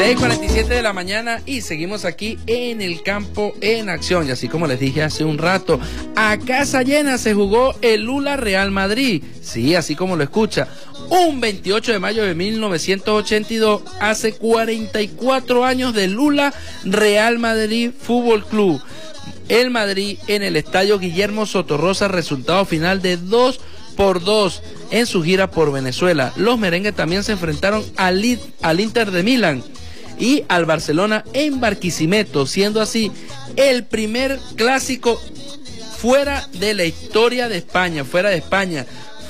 6:47 de la mañana y seguimos aquí en el campo en acción. Y así como les dije hace un rato, a casa llena se jugó el Lula Real Madrid. Sí, así como lo escucha. Un 28 de mayo de 1982, hace 44 años de Lula Real Madrid Fútbol Club. El Madrid en el estadio Guillermo Sotorrosa, resultado final de 2-2 en su gira por Venezuela. Los merengues también se enfrentaron al Inter de Milán y al Barcelona en Barquisimeto, siendo así el primer clásico fuera de la historia de España, fuera de España.